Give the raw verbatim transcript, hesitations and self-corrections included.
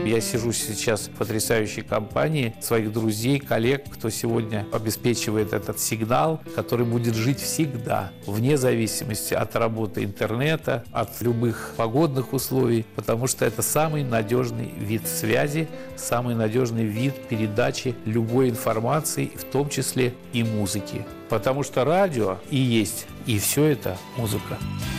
Я сижу сейчас в потрясающей компании своих друзей, коллег, кто сегодня обеспечивает этот сигнал, который будет жить всегда, вне зависимости от работы интернета, от любых погодных условий, потому что это самый надежный вид связи, самый надежный вид передачи любой информации, в том числе и музыки. Потому что радио и есть, и все это музыка.